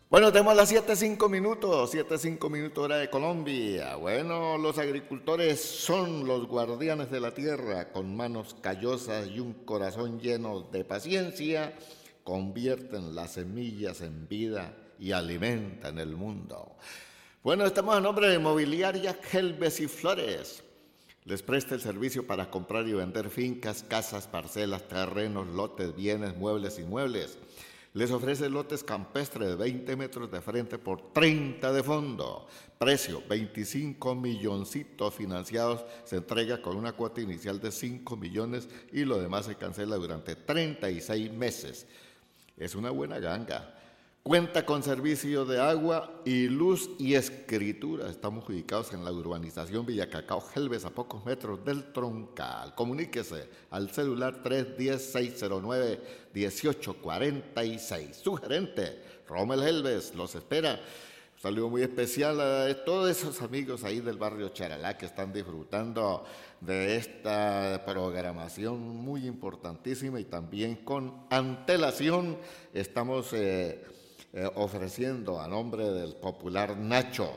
Bueno, tenemos las 7:05, 7:05 hora de Colombia. Bueno, los agricultores son los guardianes de la tierra, con manos callosas y un corazón lleno de paciencia, convierten las semillas en vida y alimentan el mundo. Bueno, estamos a nombre de Mobiliaria Helves y Flores. Les presta el servicio para comprar y vender fincas, casas, parcelas, terrenos, lotes, bienes, muebles, inmuebles. Les ofrece lotes campestres de 20 metros de frente por 30 de fondo. Precio, 25 milloncitos financiados. Se entrega con una cuota inicial de 5 millones y lo demás se cancela durante 36 meses. Es una buena ganga. Cuenta con servicio de agua y luz y escritura. Estamos ubicados en la urbanización Villa Cacao Helves, a pocos metros del Troncal. Comuníquese al celular 310-609-1846. Su gerente, Rommel Helves, los espera. Un saludo muy especial a todos esos amigos ahí del barrio Charalá que están disfrutando de esta programación muy importantísima, y también con antelación estamos ofreciendo a nombre del Popular Nacho,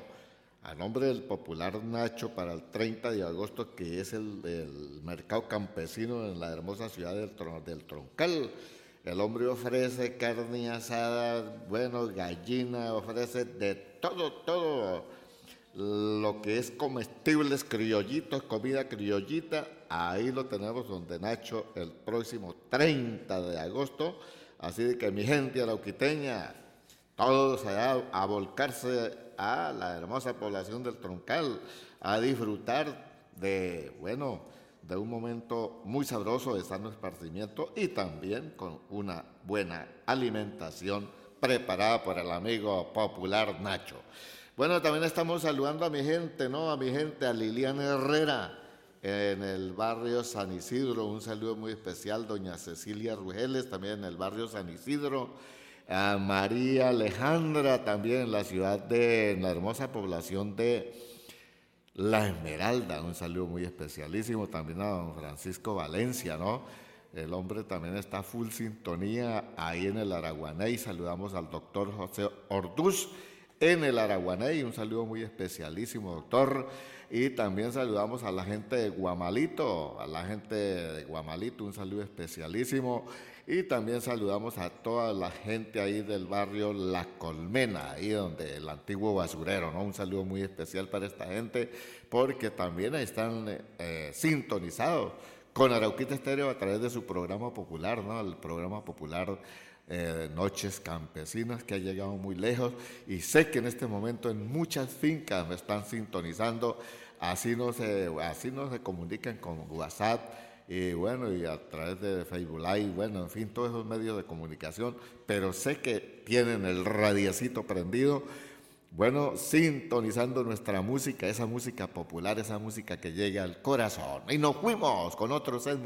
para el 30 de agosto, que es el mercado campesino en la hermosa ciudad del Troncal. El hombre ofrece carne asada, bueno, gallina, ofrece de todo lo que es comestibles criollitos, comida criollita. Ahí lo tenemos donde Nacho el próximo 30 de agosto. Así de que mi gente arauquiteña, todos allá a volcarse a la hermosa población del Troncal, a disfrutar de un momento muy sabroso de sano esparcimiento y también con una buena alimentación preparada por el amigo Popular Nacho. Bueno, también estamos saludando a mi gente, ¿no? A Liliana Herrera en el barrio San Isidro. Un saludo muy especial, doña Cecilia Rugeles, también en el barrio San Isidro. A María Alejandra, también en en la hermosa población de La Esmeralda. Un saludo muy especialísimo también a don Francisco Valencia, ¿no? El hombre también está full sintonía ahí en el Araguaney. Saludamos al doctor José Orduz en el Araguaney. Un saludo muy especialísimo, doctor. Y también saludamos a la gente de Guamalito, un saludo especialísimo. Y también saludamos a toda la gente ahí del barrio La Colmena, ahí donde el antiguo basurero, ¿no? Un saludo muy especial para esta gente, porque también están sintonizados con Arauquita Estéreo a través de su programa popular, ¿no? El programa popular Noches Campesinas, que ha llegado muy lejos, y sé que en este momento en muchas fincas me están sintonizando. Así no se comunican con WhatsApp, y bueno, y a través de Facebook Live, bueno, en fin, todos esos medios de comunicación, pero sé que tienen el radiecito prendido, bueno, sintonizando nuestra música, esa música popular, esa música que llega al corazón. Y nos fuimos con otro set